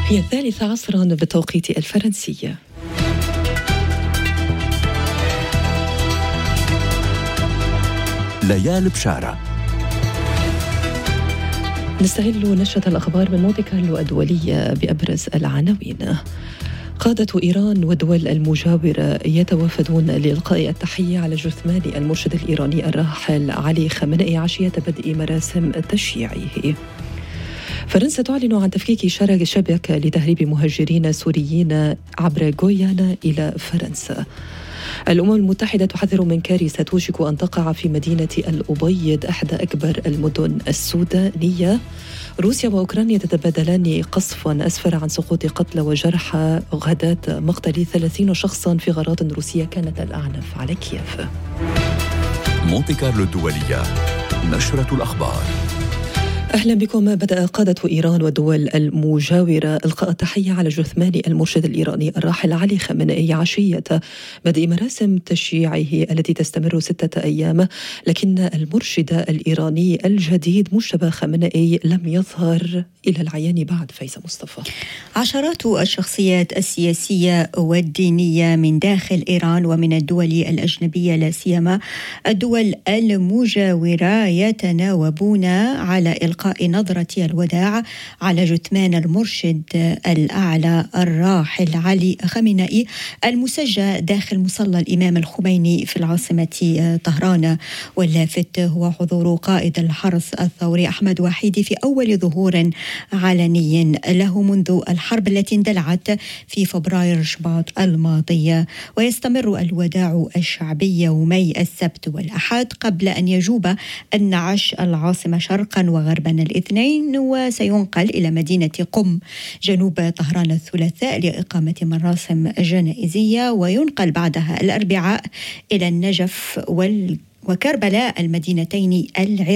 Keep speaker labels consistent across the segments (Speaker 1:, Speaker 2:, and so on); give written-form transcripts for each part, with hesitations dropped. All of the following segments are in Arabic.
Speaker 1: هي 13 بالتوقيت الفرنسي.
Speaker 2: ليال بشارة.
Speaker 1: نستهل نشرة الأخبار من مونتي كارلو الدولية بأبرز العناوين. قادة إيران والدول المجاورة يتوافدون لإلقاء التحية على جثمان المرشد الإيراني الراحل علي خامنئي عشية بدء مراسم تشييعه. فرنسا تعلن عن تفكيك شبكة لتهريب مهاجرين سوريين عبر غويانا إلى فرنسا. الأمم المتحدة تحذر من كارثة توشك أن تقع في مدينة الأبيض أحد أكبر المدن السودانية. روسيا وأوكرانيا تتبادلان قصفا أسفر عن سقوط قتلى وجرحى غداة مقتل 30 شخصا في غارات روسية كانت الأعنف على كييف.
Speaker 2: مونتي كارلو الدولية، نشرة الأخبار.
Speaker 1: أهلا بكم. بدأ قادة إيران والدول المجاورة إلقاء التحية على جثمان المرشد الإيراني الراحل علي خامنئي عشية بدء مراسم تشييعه التي تستمر 6 أيام، لكن المرشد الإيراني الجديد مجتبى خامنئي لم يظهر إلى العيان بعد. فايزة مصطفى.
Speaker 3: عشرات الشخصيات السياسية والدينية من داخل إيران ومن الدول الأجنبية لا سيما الدول المجاورة يتناوبون على إلقاء نظرة الوداع على جثمان المرشد الأعلى الراحل علي خامنئي المسجى داخل مصلى الإمام الخميني في العاصمة طهران. واللافت هو حضور قائد الحرس الثوري أحمد وحيدي في أول ظهور علني له منذ الحرب التي اندلعت في فبراير شباط الماضي. ويستمر الوداع الشعبي يومي السبت والأحد قبل أن يجوب النعش العاصمة شرقا وغربا الاثنين، وسينقل إلى مدينة قم جنوب طهران الثلاثاء لإقامة مراسم جنائزية، وينقل بعدها الأربعاء إلى النجف وكربلاء المدينتين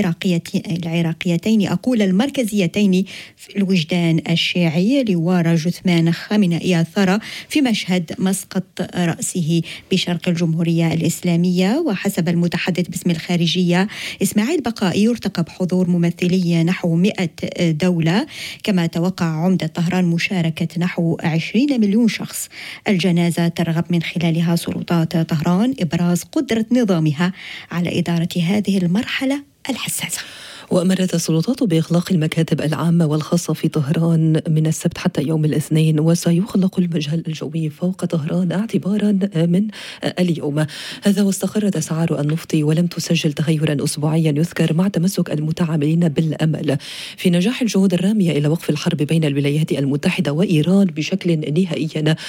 Speaker 3: العراقيتين المركزيتين في الوجدان الشيعي لوارى جثمان خامنئي الثرى في مشهد مسقط رأسه بشرق الجمهورية الإسلامية. وحسب المتحدث باسم الخارجية إسماعيل بقائي يرتقب حضور ممثلي نحو 100 دولة، كما توقع عمدة طهران مشاركة نحو 20 مليون شخص. الجنازة ترغب من خلالها سلطات طهران إبراز قدرة نظامها على إدارة هذه المرحلة الحساسة.
Speaker 1: وأمرت السلطات بإغلاق المكاتب العامة والخاصة في طهران من السبت حتى يوم الاثنين، وسيغلق المجال الجوي فوق طهران اعتبارا من اليوم. هذا واستقرت أسعار النفط ولم تسجل تغيرا أسبوعيا يذكر، مع تمسك المتعاملين بالأمل في نجاح الجهود الرامية إلى وقف الحرب بين الولايات المتحدة وإيران بشكل نهائي.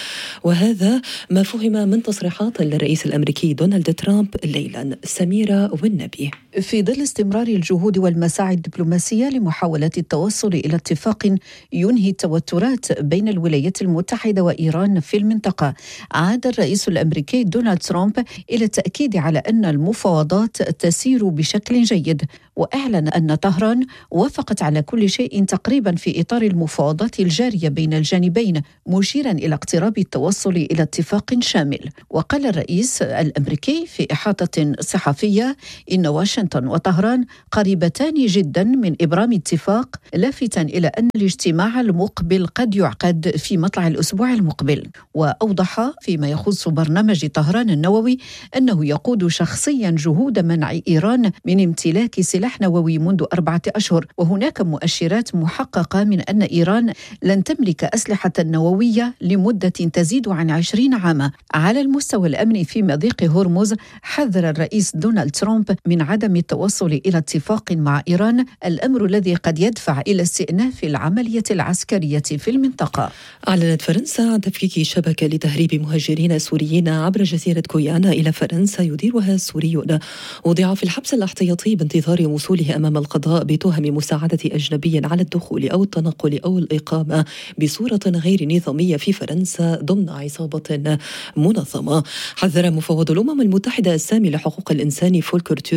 Speaker 1: وهذا ما فهم من تصريحات الرئيس الأمريكي دونالد ترامب ليلا. سميرة والنبي.
Speaker 4: في ظل استمرار الجهود والمساعي الدبلوماسية لمحاولة التوصل إلى اتفاق ينهي التوترات بين الولايات المتحدة وإيران في المنطقة، عاد الرئيس الأمريكي دونالد ترامب إلى التأكيد على أن المفاوضات تسير بشكل جيد، وأعلن أن طهران وافقت على كل شيء تقريبا في إطار المفاوضات الجارية بين الجانبين، مشيرا إلى اقتراب التوصل إلى اتفاق شامل. وقال الرئيس الأمريكي في إحاطة صحفية إن واشنطن وطهران قريبتان جدا من إبرام اتفاق، لافتا إلى أن الاجتماع المقبل قد يعقد في مطلع الأسبوع المقبل. وأوضح فيما يخص برنامج طهران النووي أنه يقود شخصيا جهود منع إيران من امتلاك سلاح نووي منذ 4 أشهر، وهناك مؤشرات محققة من أن إيران لن تملك أسلحة نووية لمدة تزيد عن 20 عاما. على المستوى الأمني في مضيق هرمز، حذر الرئيس دونالد ترامب من عدم التوصل إلى اتفاق مع إيران، الأمر الذي قد يدفع إلى استئناف العملية العسكرية في المنطقة.
Speaker 1: أعلنت فرنسا عن تفكيك شبكة لتهريب مهاجرين سوريين عبر جزيرة غويانا إلى فرنسا يديرها سوريون، وضع في الحبس الاحتياطي بانتظار وصوله أمام القضاء بتهم مساعدة أجنبي على الدخول أو التنقل أو الإقامة بصورة غير نظامية في فرنسا ضمن عصابة منظمة. حذر مفوض الأمم المتحدة السامي لحقوق الإنسان فولكر تورك من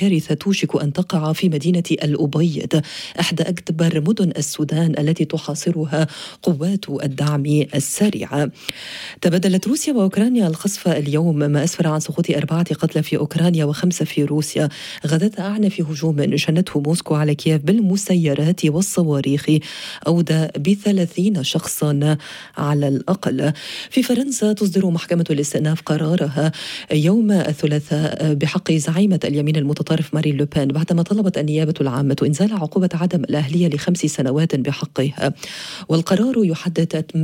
Speaker 1: كارثة توشك أن تقع في مدينة الأبيض، إحدى أكبر مدن السودان التي تحاصرها قوات الدعم السريع. تبادلت روسيا وأوكرانيا القصف اليوم، ما أسفر عن سقوط 4 قتلى في أوكرانيا و5 في روسيا غداة أعنف هجوم شنته موسكو على كييف بالمسيرات والصواريخ أودى ب30 شخصا على الأقل. في فرنسا تصدر محكمة الاستئناف قرارها يوم الثلاثاء بحق زعيمة اليمين المتطرف مارين لوبين بعدما طلبت النيابة العامة إنزال عقوبة عدم الأهلية ل5 سنوات بحقها، والقرار يحدد